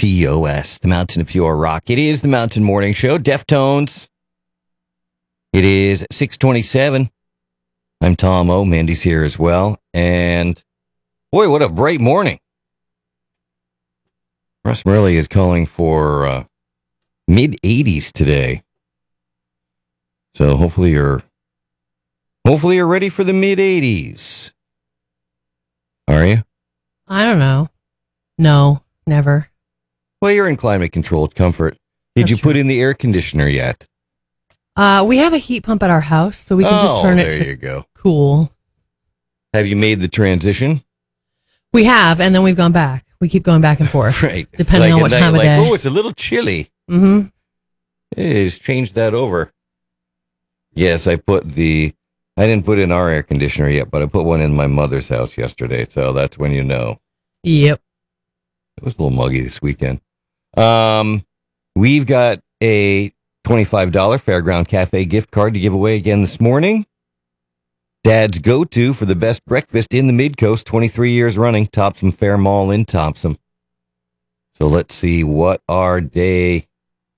MTOS, the Mountain of Pure Rock. It is the Mountain Morning Show, Deftones. It is 6:27. I'm Tom O. Mandy's here as well. And boy, what a bright morning. Russ Murley is calling for mid-80s today. So hopefully you're ready for the mid-80s. Are you? I don't know. No, never. Well, you're in climate-controlled comfort. Did That's you true. put in the air conditioner yet? We have a heat pump at our house, so we can just turn it there to you go. cool. Have you made the transition? We have, and then we've gone back. We keep going back and forth. Right. Depending on what time of day. Oh, it's a little chilly. Mm-hmm. Just change that over. Yes, I didn't put in our air conditioner yet, but I put one in my mother's house yesterday, so that's when you know. Yep. It was a little muggy this weekend. We've got a $25 Fairground Cafe gift card to give away again this morning. Dad's go-to for the best breakfast in the Mid-Coast, 23 years running, Topsom Fair Mall in Topsom. So let's see what our day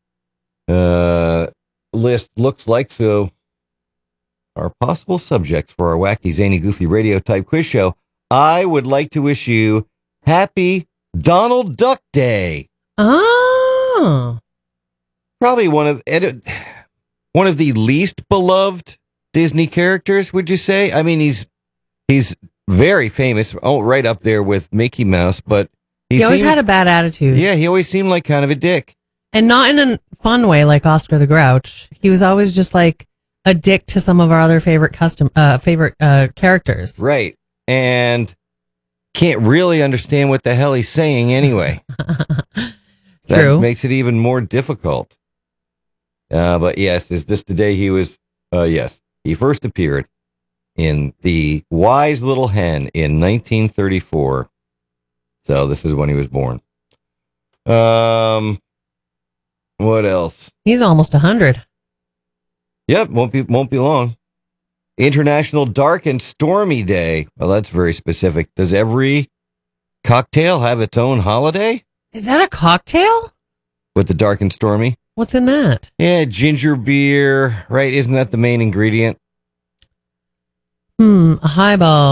list looks like. So our possible subjects for our wacky, zany, goofy radio type quiz show. I would like to wish you happy Donald Duck Day. Oh. Probably one of the least beloved Disney characters, would you say? I mean, he's very famous, right up there with Mickey Mouse, but He always had a bad attitude. Yeah, he always seemed like kind of a dick. And not in a fun way like Oscar the Grouch. He was always just like a dick to some of our other favorite characters. Right. And can't really understand what the hell he's saying anyway. That True. makes it even more difficult. But yes, is this the day he was? Yes, he first appeared in The Wise Little Hen in 1934. So this is when he was born. What else? He's almost 100. Yep, won't be long. International Dark and Stormy Day. Well, that's very specific. Does every cocktail have its own holiday? Is that a cocktail? With the dark and stormy? What's in that? Yeah, ginger beer, right? Isn't that the main ingredient? A highball.